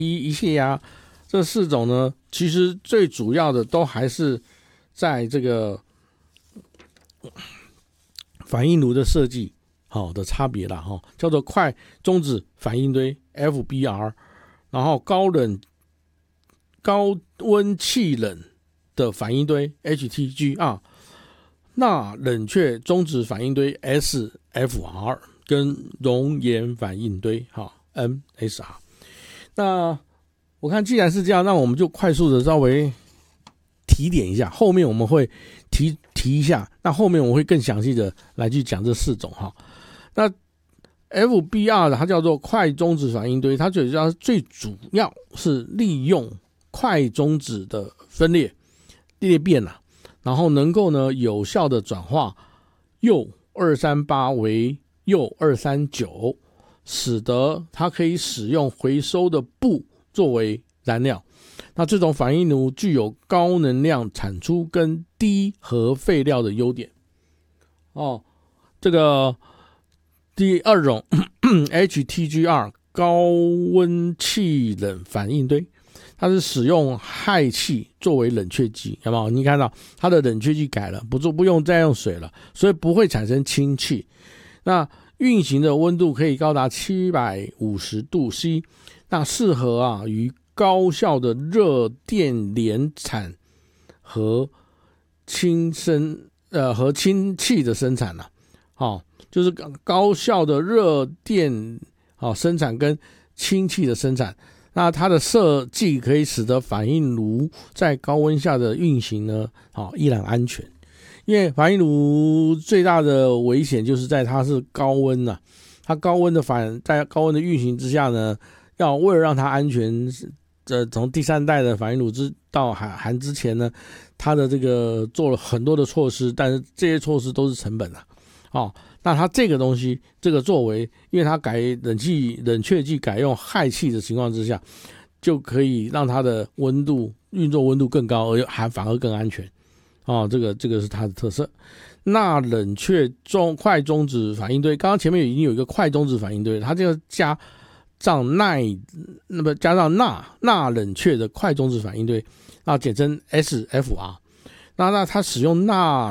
一泄压，这4种呢，其实最主要的都还是在这个反应炉的设计的差别啦，叫做快中子反应堆 FBR， 然后高温气冷的反应堆 HTGR， 钠冷却中子反应堆 SFR， 跟熔岩反应堆MSR。 那我看既然是这样，那我们就快速的稍微提点一下，后面我们会提一下，那后面我会更详细的来去讲这4种那 FBR 它叫做快中子反应堆，它最主要是利用快中子的分裂变然后能够呢有效的转化铀238为铀239，使得它可以使用回收的钚作为燃料。那这种反应炉具有高能量产出跟低核废料的优点这个第2种HTGR 高温气冷反应堆，它是使用氦气作为冷却剂，有没有？你看到它的冷却剂改了，不用再用水了，所以不会产生氢气。那运行的温度可以高达750度 C， 那适合于高效的热电联产和氢气的生产就是高效的热电生产跟氢气的生产。那它的设计可以使得反应炉在高温下的运行呢依然安全。因为反应炉最大的危险就是在它是高温它高温的在高温的运行之下呢，为了让它安全，从第3代的反应炉到韩之前呢，它的这个做了很多的措施，但是这些措施都是成本那它这个东西这个作为，因为它冷却剂改用氦气的情况之下，就可以让它的运作温度更高，反而更安全这个是它的特色。钠冷却快中子反应堆，刚刚前面已经有一个快中子反应堆，它这个加上钠冷却的快中子反应堆，那简称 SFR。 那它使用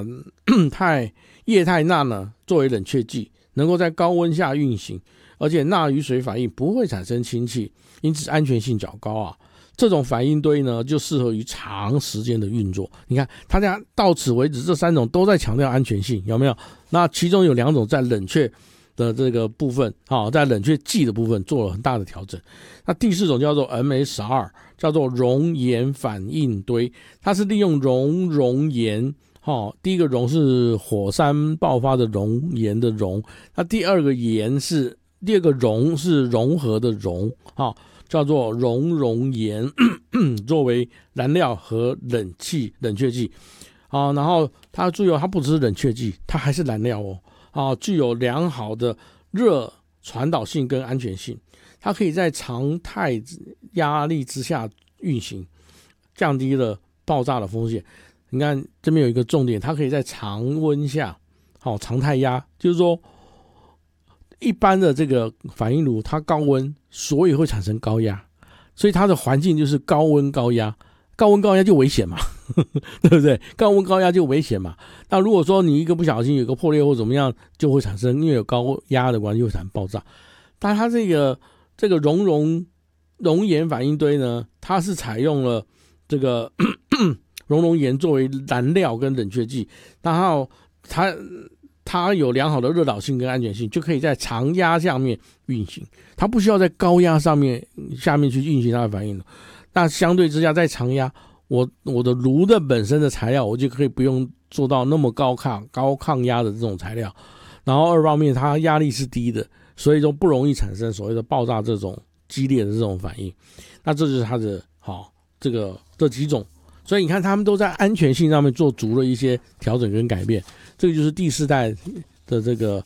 液态钠呢作为冷却剂，能够在高温下运行，而且钠与水反应不会产生氢气，因此安全性较高这种反应堆呢就适合于长时间的运作。你看它家到此为止，这3种都在强调安全性，有没有？那其中有2种在冷却的这个部分在冷却剂的部分做了很大的调整。那第4种叫做 MSR， 叫做熔岩反应堆，它是利用熔岩第一个熔是火山爆发的熔岩的熔，那第二个熔是融合的融叫做熔岩作为燃料和冷却剂然后它注意它不只是冷却剂，它还是燃料具有良好的热传导性跟安全性，它可以在常态压力之下运行，降低了爆炸的风险。你看这边有一个重点，它可以在常温下常态压，就是说一般的这个反应炉它高温，所以会产生高压，所以它的环境就是高温高压就危险嘛对不对？高温高压就危险嘛。那如果说你一个不小心有个破裂或怎么样，就会产生，因为有高压的关系会产生爆炸。但它这个熔岩反应堆呢，它是采用了这个熔岩作为燃料跟冷却剂，然后它有良好的热导性跟安全性，就可以在常压下面运行，它不需要在高压下面去运行它的反应。那相对之下，在常压，我的炉的本身的材料，我就可以不用做到那么高抗压的这种材料，然后2方面它压力是低的，所以就不容易产生所谓的爆炸这种激烈的这种反应。那这就是它的这几种，所以你看他们都在安全性上面做足了一些调整跟改变。这个就是第4代的这个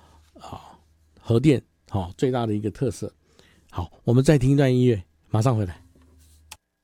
核电最大的一个特色。好，我们再听一段音乐，马上回来。